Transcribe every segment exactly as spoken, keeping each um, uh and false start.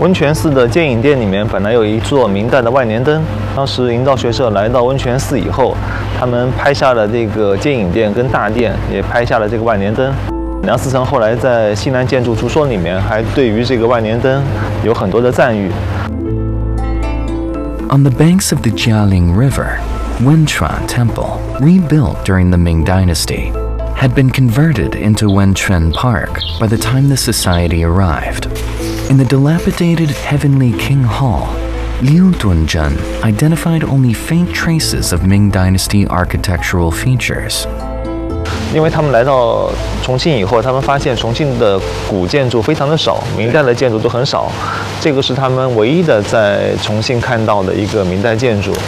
温泉寺的接引殿里面本来有一座明代的万年灯，当时营造学社来到温泉寺以后，他们拍下了这个接引殿跟大殿，也拍下了这个万年灯。梁思成后来在《西南建筑著说》里面还对于这个万年灯有很多的赞誉。 On the banks of the Jialing River, Wenchuan Temple, rebuilt during the Ming Dynasty, had been converted into Wenchuan Park by the time the society arrived. In the dilapidated Heavenly King Hall, Liu Dunzhen identified only faint traces of Ming Dynasty architectural features. 因为他们来到重庆以后，他们发现重庆的古建筑非常的少，明代的建筑都很少，这个是他们唯一的在重庆看到的一个明代建筑。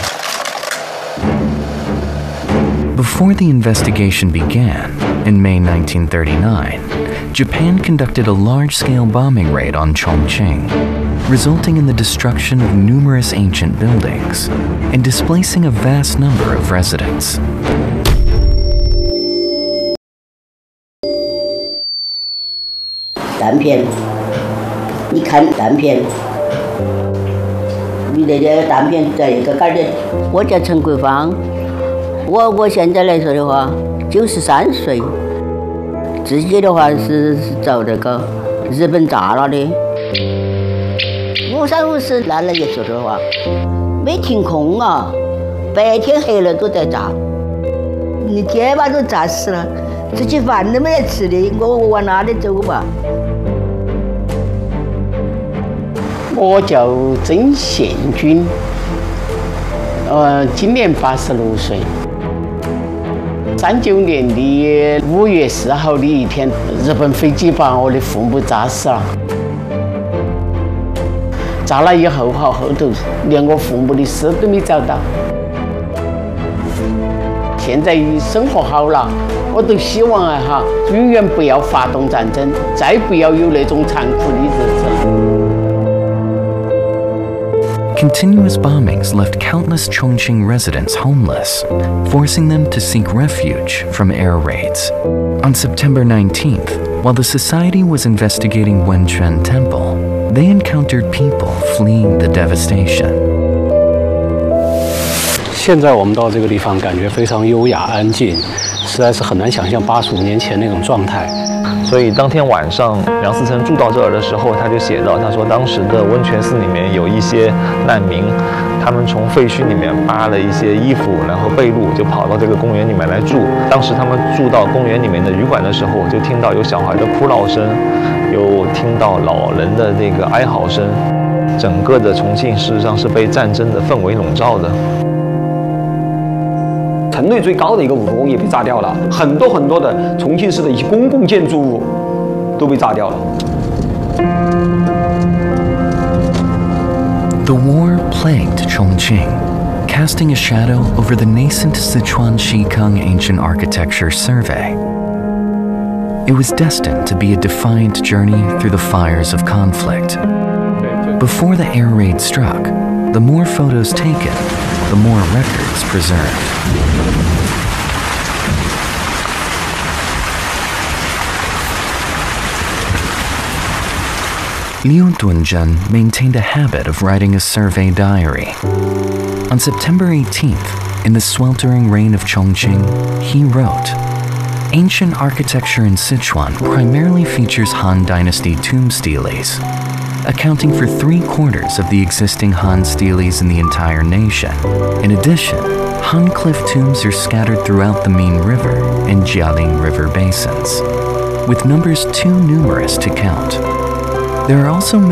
Before the investigation began, in May nineteen thirty-nine, Japan conducted a large-scale bombing raid on Chongqing, resulting in the destruction of numerous ancient buildings and displacing a vast number of residents. 弹片，你看弹片，你那个弹片在一个杆儿的。我叫陈桂芳，我我现在来说的话，九十三岁，自己的话是是遭那个日本炸了的。五三五十那那个时候的话，没停空啊，白天黑了都在炸，你天把都炸死了，自己饭都没得吃的，我我往哪里走吧？ 我叫曾宪军，呃，今年八十六岁。三九年的五月四号的一天，日本飞机把我的父母炸死了。炸了以后，哈，后头连我父母的尸都没找到。现在生活好了，我都希望啊，哈，永远不要发动战争，再不要有那种残酷的日子。 Continuous bombings left countless Chongqing residents homeless, forcing them to seek refuge from air raids. On September nineteenth, while the society was investigating Wenchuan Temple, they encountered people fleeing the devastation. 现在我们到这个地方，感觉非常优雅安静，实在是很难想象八十五年前那种状态。 所以当天晚上，梁思成住到这儿的时候，他就写到，他说当时的温泉寺里面有一些难民，他们从废墟里面扒了一些衣服，然后被褥，就跑到这个公园里面来住。当时他们住到公园里面的旅馆的时候，就听到有小孩的哭闹声，有听到老人的这个哀嚎声。整个的重庆事实上是被战争的氛围笼罩的。 城内最高的一个五福宫也被炸掉了，很多很多的重庆市的一些公共建筑物都被炸掉了。 The war plagued Chongqing, casting a shadow over the nascent Sichuan Xikang Ancient Architecture Survey. It was destined to be a defiant journey through the fires of conflict. Before the air raid struck, the more photos taken, the more records preserved. Liu Dunzhen maintained a habit of writing a survey diary. On September eighteenth, in the sweltering rain of Chongqing, he wrote, "Ancient architecture in Sichuan primarily features Han Dynasty tomb steles, accounting for three-quarters of the existing Han steles in the entire nation. In addition, Han cliff tombs are scattered throughout the Min River and Jialing River basins, with numbers too numerous to count. There are also